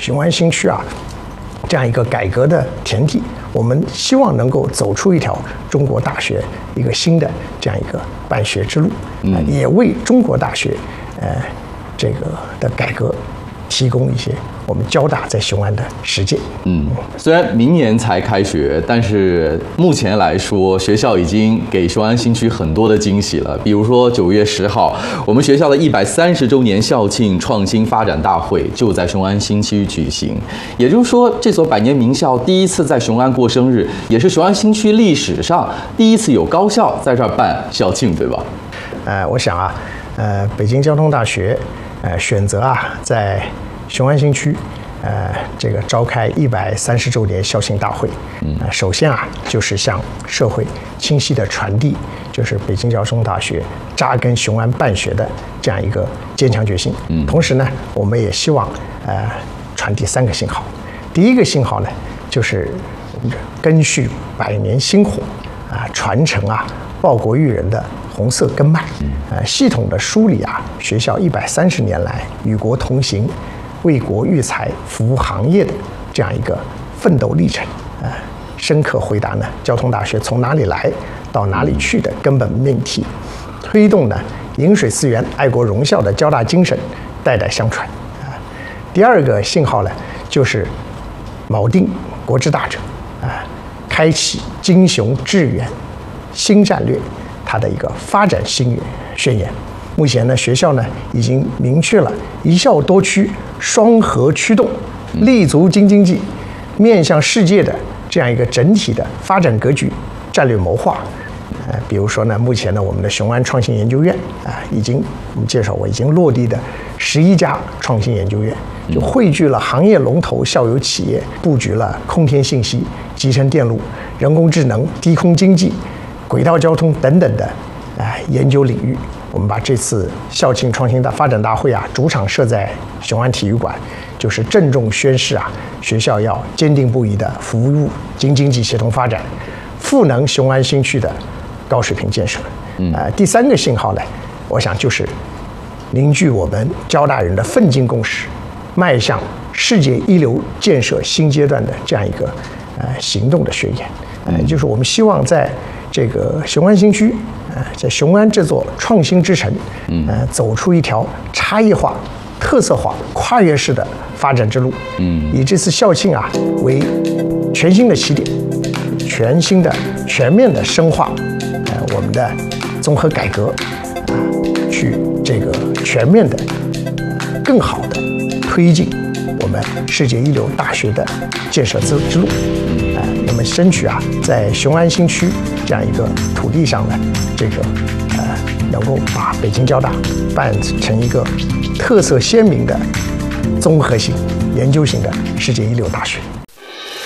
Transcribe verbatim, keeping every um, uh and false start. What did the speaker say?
雄安新区啊这样一个改革的田地，我们希望能够走出一条中国大学一个新的这样一个办学之路，嗯、呃，也为中国大学呃这个的改革提供一些我们交大在雄安的实践。 嗯，虽然明年才开学，但是目前来说，学校已经给雄安新区很多的惊喜了。比如说九月十号，我们学校的一百三十周年校庆创新发展大会就在雄安新区举行。也就是说，这所百年名校第一次在雄安过生日，也是雄安新区历史上第一次有高校在这儿办校庆，对吧？ 呃，我想啊，呃，北京交通大学呃选择啊在雄安新区，呃，这个召开一百三十周年校庆大会，嗯、呃，首先啊，就是向社会清晰的传递，就是北京交通大学扎根雄安办学的这样一个坚强决心。嗯，同时呢，我们也希望呃传递三个信号。第一个信号呢，就是根续百年薪火啊、呃，传承啊报国育人的红色根脉，呃，系统的梳理啊学校一百三十年来与国同行、为国育才、服务行业的这样一个奋斗历程，呃，深刻回答呢交通大学从哪里来到哪里去的根本命题，推动呢饮水思源、爱国荣孝的交大精神代代相传。啊、呃，第二个信号呢，就是锚定国之大者，啊、呃，开启精雄致远新战略，它的一个发展新宣言。目前呢，学校呢已经明确了一校多区、双核驱动、立足京津冀、面向世界的这样一个整体的发展格局、战略谋划。呃，比如说呢，目前呢，我们的雄安创新研究院啊、呃，已经我们介绍过，已经落地的十一家创新研究院，就汇聚了行业龙头校友企业，布局了空天信息、集成电路、人工智能、低空经济、轨道交通等等的啊、呃、研究领域。我们把这次校庆创新的发展大会啊，主场设在雄安体育馆，就是郑重宣示啊，学校要坚定不移地服务京津冀协同发展，赋能雄安新区的高水平建设。嗯，呃，第三个信号呢，我想就是凝聚我们交大人的奋进共识，迈向世界一流建设新阶段的这样一个呃行动的宣言。呃，就是我们希望在这个雄安新区。呃，在雄安这座创新之城，呃，走出一条差异化、特色化、跨越式的发展之路。嗯，以这次校庆啊为全新的起点，全新的、全面的深化，呃，我们的综合改革，啊、呃，去这个全面的、更好的推进我们世界一流大学的建设之之路。呃，那么争取啊，在雄安新区这样一个土地上呢，这个呃，能够把北京交大办成一个特色鲜明的综合性、研究型的世界一流大学。